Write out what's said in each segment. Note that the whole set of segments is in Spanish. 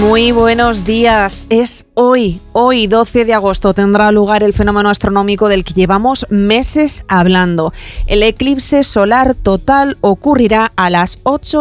Muy buenos días. Es hoy 12 de agosto, tendrá lugar el fenómeno astronómico del que llevamos meses hablando. El eclipse solar total ocurrirá a las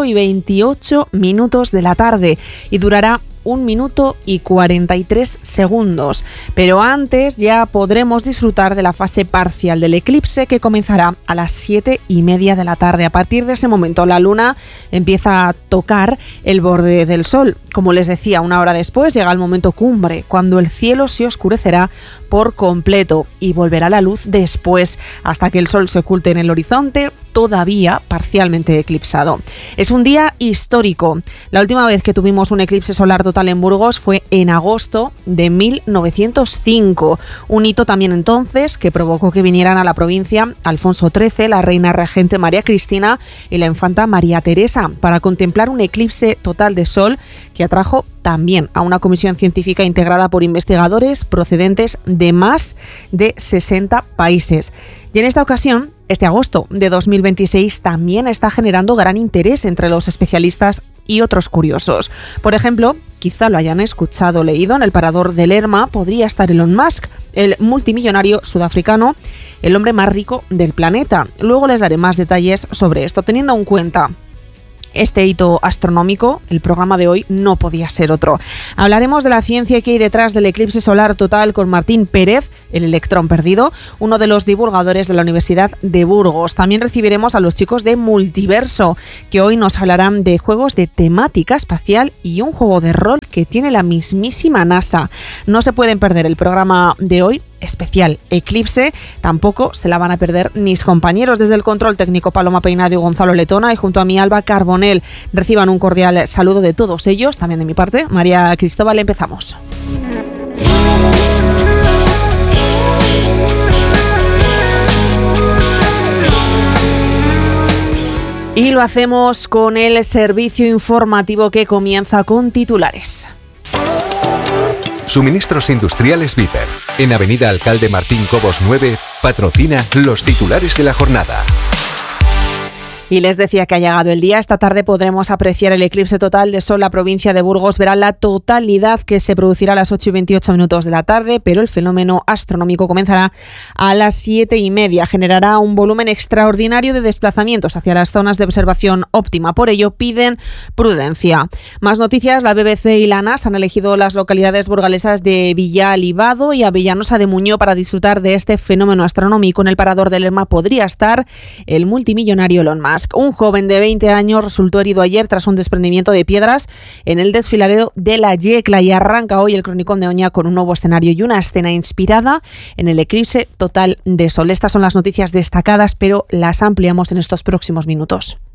8:28 de la tarde y durará 1 minuto y 43 segundos. Pero antes ya podremos disfrutar de la fase parcial del eclipse, que comenzará a las 7:30 de la tarde. A partir de ese momento la luna empieza a tocar el borde del sol. Como les decía, 1 hora después llega el momento cumbre, cuando el cielo se oscurecerá por completo y volverá la luz después, hasta que el sol se oculte en el horizonte, todavía parcialmente eclipsado. Es un día histórico. La última vez que tuvimos un eclipse solar total en Burgos fue en agosto de 1905. Un hito también entonces que provocó que vinieran a la provincia Alfonso XIII, la reina regente María Cristina y la infanta María Teresa para contemplar un eclipse total de sol que atrajo también a una comisión científica integrada por investigadores procedentes de más de 60 países. Y en esta ocasión, este agosto de 2026 también está generando gran interés entre los especialistas y otros curiosos. Por ejemplo, quizá lo hayan escuchado o leído, en el parador de Lerma podría estar Elon Musk, el multimillonario sudafricano, el hombre más rico del planeta. Luego les daré más detalles sobre esto. Teniendo en cuenta este hito astronómico, el programa de hoy no podía ser otro. Hablaremos de la ciencia que hay detrás del eclipse solar total con Martín Pérez, el electrón perdido, uno de los divulgadores de la Universidad de Burgos. También recibiremos a los chicos de Multiverso, que hoy nos hablarán de juegos de temática espacial y un juego de rol que tiene la mismísima NASA. No se pueden perder el programa de hoy, especial Eclipse. Tampoco se la van a perder mis compañeros. Desde el control técnico, Paloma Peinado y Gonzalo Letona, y junto a mí, Alba Carbonell. Reciban un cordial saludo de todos ellos, también de mi parte, María Cristóbal. Empezamos. Y lo hacemos con el servicio informativo que comienza con titulares. Suministros Industriales Viper, en Avenida Alcalde Martín Cobos 9, patrocina los titulares de la jornada. Y les decía que ha llegado el día. Esta tarde podremos apreciar el eclipse total de sol. La provincia de Burgos verá la totalidad, que se producirá a las 8:28 de la tarde, pero el fenómeno astronómico comenzará a las 7:30. Generará un volumen extraordinario de desplazamientos hacia las zonas de observación óptima. Por ello, piden prudencia. Más noticias. La BBC y la NASA han elegido las localidades burgalesas de Villalibado y Avellanosa de Muñó para disfrutar de este fenómeno astronómico. En el parador de Lerma podría estar el multimillonario Elon Musk. Un joven de 20 años resultó herido ayer tras un desprendimiento de piedras en el desfiladero de la Yecla, y arranca hoy el Cronicón de Oña con un nuevo escenario y una escena inspirada en el eclipse total de sol. Estas son las noticias destacadas, pero las ampliamos en estos próximos minutos.